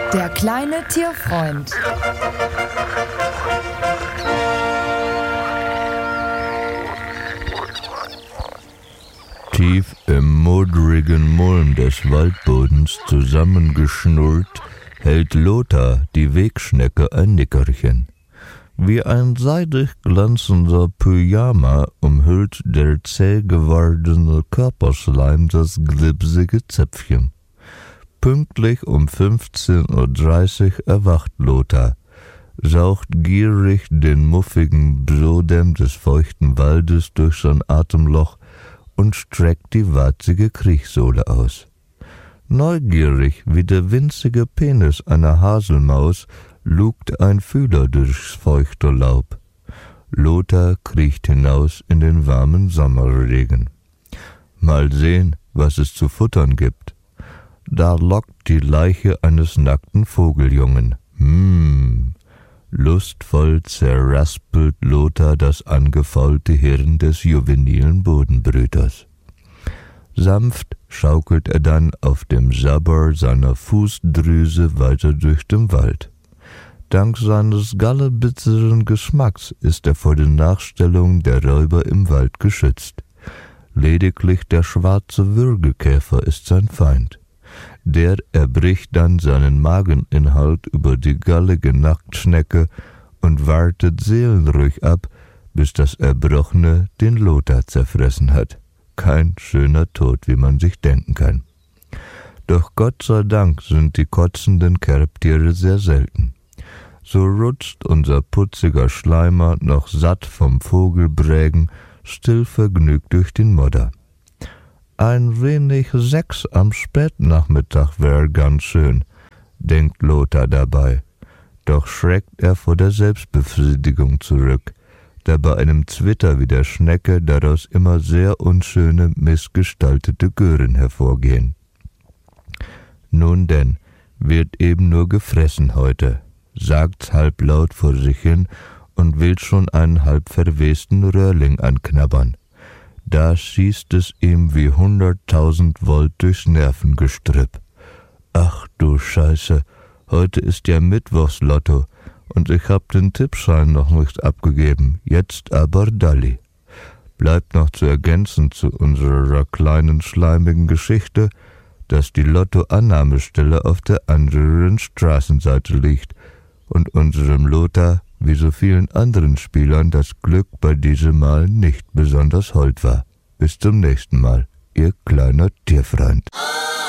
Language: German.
Der kleine Tierfreund. Tief im modrigen Mulm des Waldbodens zusammengeschnurrt, hält Lothar, die Wegschnecke, ein Nickerchen. Wie ein seidig glänzender Pyjama umhüllt der zäh gewordene Körperschleim das glibsige Zäpfchen. Pünktlich um 15:30 Uhr erwacht Lothar, saugt gierig den muffigen Brodem des feuchten Waldes durch sein Atemloch und streckt die warzige Kriechsohle aus. Neugierig wie der winzige Penis einer Haselmaus lugt ein Fühler durchs feuchte Laub. Lothar kriecht hinaus in den warmen Sommerregen. Mal sehen, was es zu futtern gibt. Da lockt die Leiche eines nackten Vogeljungen. Lustvoll zerraspelt Lothar das angefaulte Hirn des juvenilen Bodenbrüters. Sanft schaukelt er dann auf dem Sabber seiner Fußdrüse weiter durch den Wald. Dank seines gallebitzeren Geschmacks ist er vor den Nachstellungen der Räuber im Wald geschützt. Lediglich der schwarze Würgekäfer ist sein Feind. Der erbricht dann seinen Mageninhalt über die gallige Nacktschnecke und wartet seelenruhig ab, bis das Erbrochene den Lothar zerfressen hat. Kein schöner Tod, wie man sich denken kann. Doch Gott sei Dank sind die kotzenden Kerbtiere sehr selten. So rutscht unser putziger Schleimer noch satt vom Vogelbrägen still vergnügt durch den Modder. Ein wenig Sex am Spätnachmittag wär ganz schön, denkt Lothar dabei. Doch schreckt er vor der Selbstbefriedigung zurück, da bei einem Zwitter wie der Schnecke daraus immer sehr unschöne, missgestaltete Gören hervorgehen. Nun denn, wird eben nur gefressen heute, sagt's halblaut vor sich hin und will schon einen halb verwesten Röhrling anknabbern. Da schießt es ihm wie 100.000 Volt durchs Nervengestrüpp. Ach du Scheiße, heute ist ja Mittwochslotto und ich hab den Tippschein noch nicht abgegeben, jetzt aber Dalli. Bleibt noch zu ergänzen zu unserer kleinen schleimigen Geschichte, dass die Lottoannahmestelle auf der anderen Straßenseite liegt und unserem Lothar wie so vielen anderen Spielern das Glück bei diesem Mal nicht besonders hold war. Bis zum nächsten Mal, Ihr kleiner Tierfreund.